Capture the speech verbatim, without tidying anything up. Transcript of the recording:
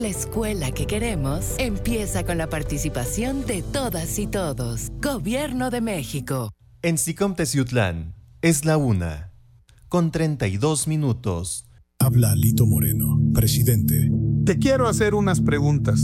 La escuela que queremos empieza con la participación de todas y todos. Gobierno de México. En SICOM Teciutlán es la una, con treinta y dos minutos. Habla Lito Moreno, presidente. Te quiero hacer unas preguntas.